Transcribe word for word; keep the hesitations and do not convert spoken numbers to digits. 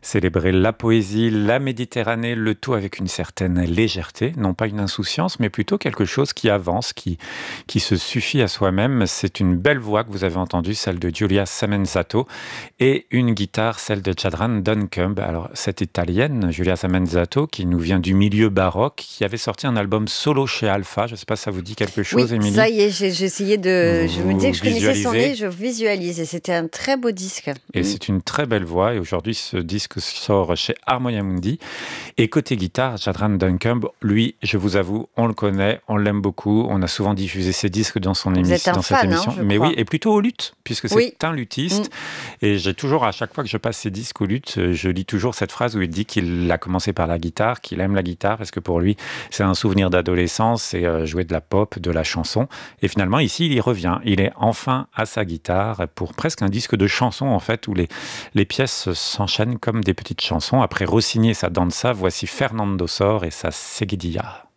Célébrer la poésie, la Méditerranée, le tout avec une certaine légèreté, non pas une insouciance, mais plutôt quelque chose qui avance, qui, qui se suffit à soi-même. C'est une belle voix que vous avez entendue, celle de Giulia Samenzato, et une guitare, celle de Jadran Duncumbe. Alors, cette italienne, Giulia Samenzato, qui nous vient du milieu baroque, qui avait sorti un album solo chez Alpha. Je ne sais pas si ça vous dit quelque chose, Oui, Émilie? ça y est, j'ai, j'ai essayé de... Vous je me disais que je connaissais son visualisez nez, je visualise, et c'était un très beau disque. Et Mm. c'est une très belle voix. Et aujourd'hui, ce disque sort chez Harmonia Mundi. Et côté guitare, Jadran Duncumbe, lui, je vous avoue, on le connaît, on l'aime beaucoup. On a souvent diffusé ses disques dans, son Vous émi- êtes un dans cette fan, hein, émission. je Mais crois. oui, et plutôt au luth, puisque c'est Oui. un luthiste. Mm. Et j'ai toujours, à chaque fois que je passe ses disques au luth, je lis toujours cette phrase où il dit qu'il a commencé par la guitare, qu'il aime la guitare, parce que pour lui, c'est un souvenir d'adolescence, c'est euh, jouer de la pop, de la chanson. Et finalement, ici, il y revient. Il est enfin à sa guitare pour presque un disque de chansons, en fait, où les, les pièces s'enchaînent comme des petites chansons. Après Rossini et sa danza, voici Fernando Sor et sa Seguidilla.